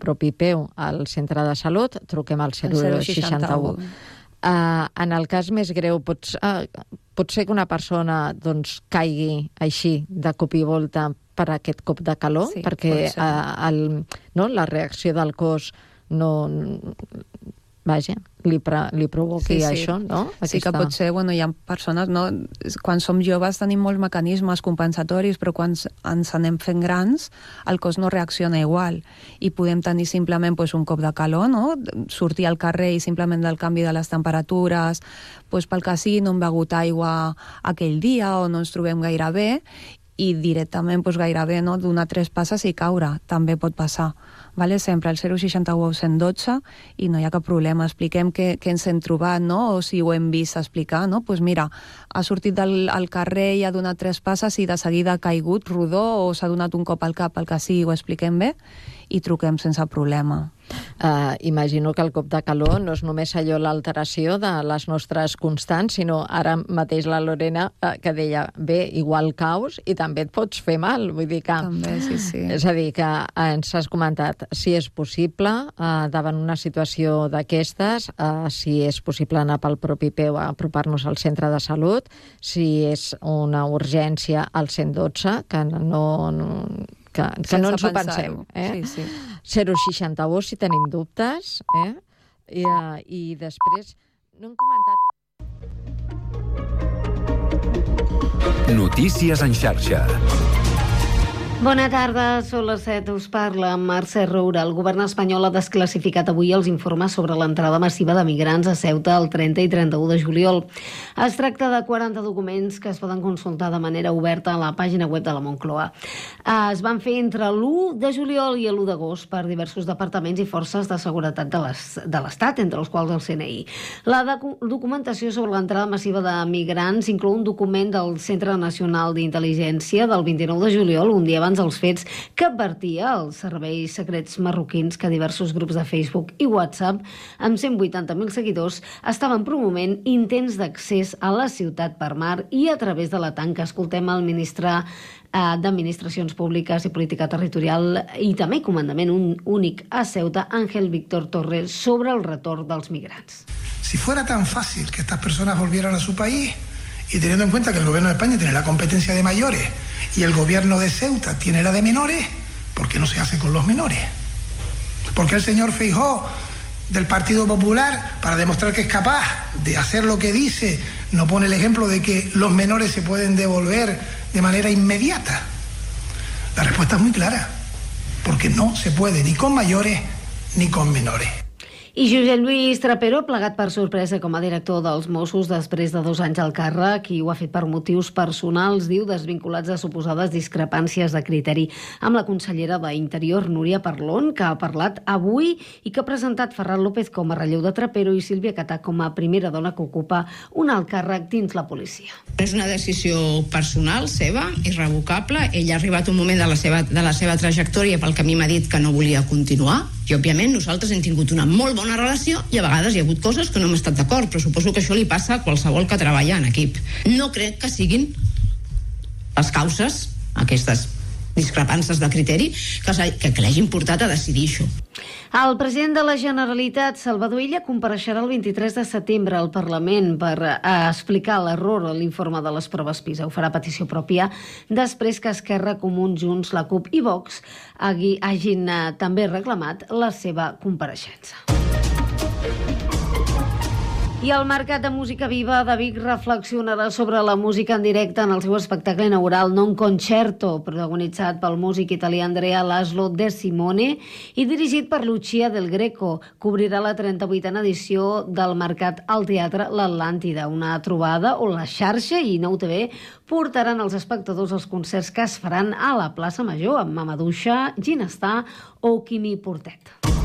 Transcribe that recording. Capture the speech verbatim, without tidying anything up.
propi peu al centre de salut, truquem al zero seixanta u. Uh, en el cas més greu, pot, uh, pot ser que una persona doncs, caigui així de cop i volta per aquest cop de calor, sí, perquè uh, el, no, la reacció del cos no... Vaja, li, pre, li provoqui sí, sí. això, no? Aquesta... Sí que pot ser, bueno, hi ha persones, no? Quan som joves tenim molts mecanismes compensatoris, però quan ens anem fent grans, el cos no reacciona igual. I podem tenir simplement pues, un cop de calor, no? Sortir al carrer i simplement del canvi de les temperatures, pues, pel que sigui, no hem begut aigua aquell dia o no ens trobem gaire bé, i directament pues, gairebé no, donar tres passes i caure, també pot passar. Vale? Sempre el zero seixanta u cent dotze i no hi ha cap problema. Expliquem què, què ens hem trobat, no? O si ho hem vist explicar, no? Pues mira, ha sortit del, al carrer i ha donat tres passes i de seguida ha caigut rodó o s'ha donat un cop al cap, el que sigui, ho expliquem bé i truquem sense problema. Uh, imagino que el cop de calor no és només allò l'alteració de les nostres constants, sinó ara mateix la Lorena uh, que deia, bé, igual caus i també et pots fer mal, vull dir que... També, sí, sí. És a dir, que uh, ens has comentat si és possible, uh, davant una situació d'aquestes, uh, si és possible anar pel propi peu a apropar-nos al centre de salut, si és una urgència al cent dotze, que no... no que, que no ens ho pensem. Eh? Sí, sí. zero seixanta u si tenim dubtes, eh? I, uh, i després no hem comentat... Notícies en xarxa. Bona tarda, són les set, us parla Mercè Roura. El govern espanyol ha desclassificat avui els informes sobre l'entrada massiva de migrants a Ceuta el trenta i trenta-u de juliol. Es tracta de quaranta documents que es poden consultar de manera oberta a la pàgina web de la Moncloa. Es van fer entre l'u de juliol i l'u d'agost per diversos departaments i forces de seguretat de l'Estat, entre els quals el C N I. La documentació sobre l'entrada massiva de migrants inclou un document del Centre Nacional d'Intel·ligència del vint-i-nou de juliol, un dia abans els fets, que advertia als serveis secrets marroquins que diversos grups de Facebook i WhatsApp amb cent vuitanta mil seguidors estaven promovent intents d'accés a la ciutat per mar i a través de la tanca. Escoltem el ministre d'Administracions Públiques i Política Territorial i també comandament únic a Ceuta, Ángel Víctor Torres, sobre el retorn dels migrants. Si fuera tan fácil que estas personas volvieran a su país, y teniendo en cuenta que el gobierno de España tiene la competencia de mayores y el gobierno de Ceuta tiene la de menores, ¿por qué no se hace con los menores? ¿Por qué el señor Feijóo del Partido Popular, para demostrar que es capaz de hacer lo que dice, no pone el ejemplo de que los menores se pueden devolver de manera inmediata? La respuesta es muy clara, porque no se puede ni con mayores ni con menores. I Josep Lluís Trapero, plegat per sorpresa com a director dels Mossos després de dos anys al càrrec, i ho ha fet per motius personals, diu, desvinculats de suposades discrepàncies de criteri amb la consellera d'Interior, Núria Parlon, que ha parlat avui i que ha presentat Ferran López com a relleu de Trapero i Sílvia Catà com a primera dona que ocupa un alt càrrec dins la policia. És una decisió personal seva, irrevocable. Ella ha arribat un moment de la seva, de la seva trajectòria pel que a mi m'ha dit que no volia continuar. I, òbviament, nosaltres hem tingut una molt bona relació i a vegades hi ha hagut coses que no hem estat d'acord, però suposo que això li passa a qualsevol que treballa en equip. No crec que siguin les causes, aquestes discrepàncies de criteri, que, que, que l'hagin portat a decidir això. El president de la Generalitat, Salvador Illa, compareixerà el vint-i-tres de setembre al Parlament per explicar l'error a l'informe de les proves PISA. Ho farà a petició pròpia després que Esquerra, Comuns, Junts, la CUP i Vox hagin també reclamat la seva compareixença. I el Mercat de Música Viva de Vic reflexionarà sobre la música en directe en el seu espectacle inaugural Non Concerto, protagonitzat pel músic italià Andrea Laszlo De Simone i dirigit per Lucia Del Greco. Cobrirà la trenta-vuitena edició del Mercat al Teatre L'Atlàntida, una trobada on la xarxa i Nou T V portaran als espectadors els concerts que es faran a la plaça Major amb Mamadouxa, Ginestar o Quimi Portet.